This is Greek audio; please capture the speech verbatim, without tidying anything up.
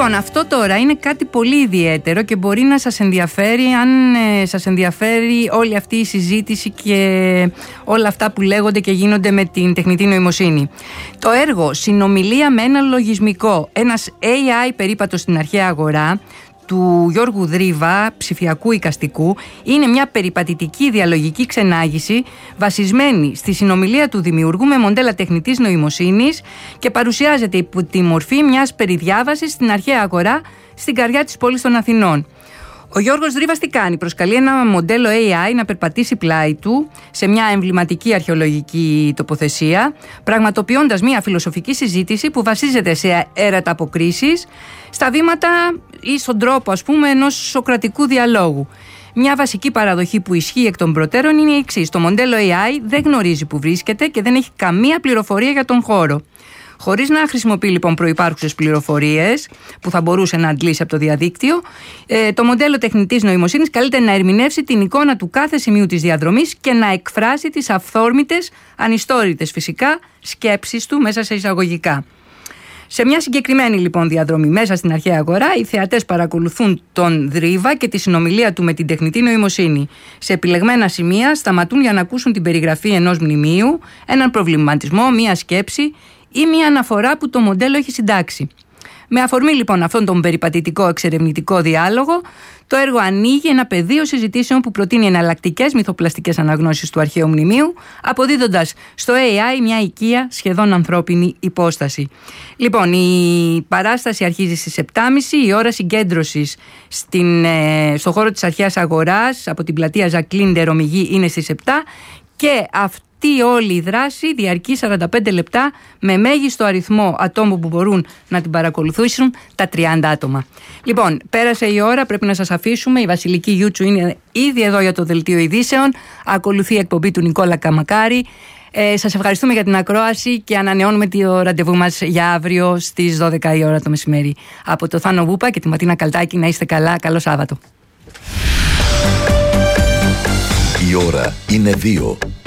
Λοιπόν, αυτό τώρα είναι κάτι πολύ ιδιαίτερο και μπορεί να σας ενδιαφέρει αν ε, σας ενδιαφέρει όλη αυτή η συζήτηση και όλα αυτά που λέγονται και γίνονται με την τεχνητή νοημοσύνη. Το έργο «Συνομιλία με ένα λογισμικό», ένας έι άι περίπατος στην αρχαία αγορά, του Γιώργου Δρίβα, ψηφιακού εικαστικού, είναι μια περιπατητική διαλογική ξενάγηση βασισμένη στη συνομιλία του δημιουργού με μοντέλα τεχνητής νοημοσύνης και παρουσιάζεται υπό τη μορφή μιας περιδιάβασης στην αρχαία αγορά στην καρδιά της πόλης των Αθηνών. Ο Γιώργος Δρίβας τι κάνει? Προσκαλεί ένα μοντέλο έι άι να περπατήσει πλάι του σε μια εμβληματική αρχαιολογική τοποθεσία, πραγματοποιώντας μια φιλοσοφική συζήτηση που βασίζεται σε έρατα αποκρίσεις, στα βήματα ή στον τρόπο, ας πούμε, ενός σοκρατικού διαλόγου. Μια βασική παραδοχή που ισχύει εκ των προτέρων είναι η εξής: το μοντέλο έι άι δεν γνωρίζει που βρίσκεται και δεν έχει καμία πληροφορία για τον χώρο. Χωρίς να χρησιμοποιεί λοιπόν προϋπάρχουσες πληροφορίες που θα μπορούσε να αντλήσει από το διαδίκτυο, το μοντέλο τεχνητής νοημοσύνης καλείται να ερμηνεύσει την εικόνα του κάθε σημείου της διαδρομής και να εκφράσει τις αυθόρμητες, ανιστόρητες φυσικά, σκέψεις του μέσα σε εισαγωγικά. Σε μια συγκεκριμένη λοιπόν διαδρομή μέσα στην αρχαία αγορά, οι θεατές παρακολουθούν τον Δρίβα και τη συνομιλία του με την τεχνητή νοημοσύνη. Σε επιλεγμένα σημεία σταματούν για να ακούσουν την περιγραφή ενός μνημείου, έναν προβληματισμό, μία σκέψη ή μία αναφορά που το μοντέλο έχει συντάξει. Με αφορμή λοιπόν αυτόν τον περιπατητικό εξερευνητικό διάλογο, το έργο ανοίγει ένα πεδίο συζητήσεων που προτείνει εναλλακτικές μυθοπλαστικές αναγνώσεις του αρχαίου μνημείου, αποδίδοντας στο έι άι μια οικία σχεδόν ανθρώπινη υπόσταση. Λοιπόν, η παράσταση αρχίζει στις επτά και μισή, η ώρα συγκέντρωσης στην, ε, στο χώρο της αρχαίας αγοράς από την πλατεία Ζακλίν ντε Ρομιγή είναι στις επτά και αυτή η όλη η δράση διαρκεί σαράντα πέντε λεπτά με μέγιστο αριθμό ατόμων που μπορούν να την παρακολουθήσουν τα τριάντα άτομα. Λοιπόν, πέρασε η ώρα, πρέπει να σας αφήσουμε. Η Βασιλική Γιούτσου είναι ήδη εδώ για το δελτίο ειδήσεων. Ακολουθεί η εκπομπή του Νικόλα Καμακάρη. Ε, σας ευχαριστούμε για την ακρόαση και ανανεώνουμε το ραντεβού μας για αύριο στις δώδεκα η ώρα το μεσημέρι. Από το Θάνο Βούπα και τη Ματίνα Καλτάκη, να είστε καλά. Καλό Σάββατο. Η ώρα είναι δύο.